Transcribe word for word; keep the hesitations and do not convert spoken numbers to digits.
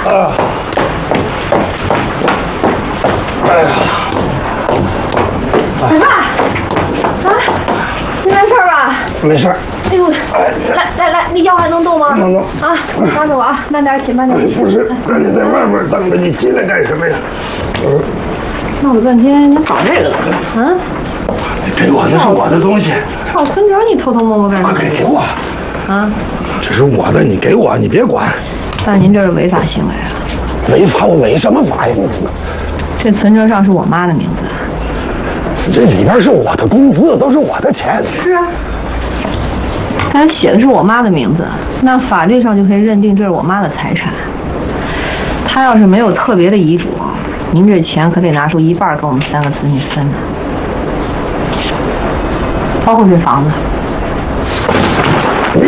啊！哎呀！ 老爸，啊，你没事吧？ 没事。 哎呦，来来来，你腰还能动吗？ 能动。 啊，拉着我啊，慢点起，慢点起。 不是，让你在外面等着，你进来干什么呀？嗯。 闹了半天，你找这个干嘛？啊？ 给我，那是我的东西。 跳村长，你偷偷摸摸干什么？ 快给给我！ 啊？ 这是我的，你给我，你别管。 爸，您这是违法行为啊！ 违法？我违什么法呀？ 这存折上是我妈的名字。 这里边是我的工资，都是我的钱。 是啊。但是写的是我妈的名字，那法律上就可以认定这是我妈的财产。她要是没有特别的遗嘱，您这钱可得拿出一半给我们三个子女分呢，包括这房子。